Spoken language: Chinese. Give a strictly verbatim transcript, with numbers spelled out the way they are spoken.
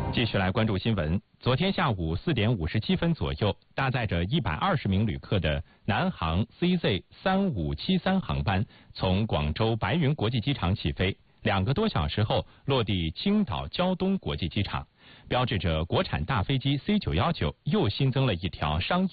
继续来关注新闻。昨天下午四点五十七分左右，搭载着一百二十名旅客的南航 C Z 三五七三航班从广州白云国际机场起飞，两个多小时后落地青岛胶东国际机场，标志着国产大飞机 C 九一九又新增了一条商业